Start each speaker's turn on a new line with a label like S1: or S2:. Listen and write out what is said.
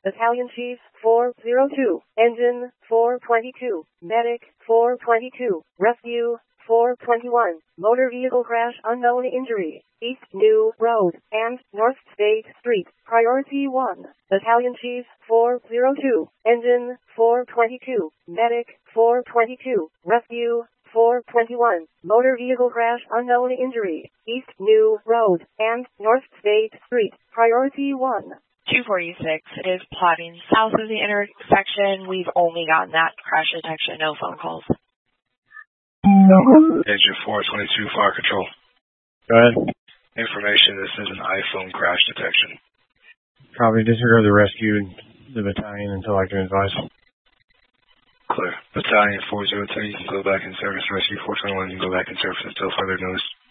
S1: Battalion Chief 402, Engine 422, Medic 422, Rescue 421, Motor Vehicle Crash Unknown Injury, East New Road, and North State Street, Priority 1. Battalion Chief 402, Engine 422, Medic 422, Rescue 421, Motor Vehicle Crash Unknown Injury, East New Road, and North State Street, Priority 1.
S2: 246 is plotting south of the intersection. We've only gotten that crash detection, no phone calls.
S3: Engine 422, Fire Control.
S4: Go ahead.
S3: Information, this is an iPhone crash detection.
S4: Copy, disregard the rescue and the battalion until I can advise.
S3: Clear. Battalion 402, you can go back in service. Rescue 421, you can go back in service until further notice.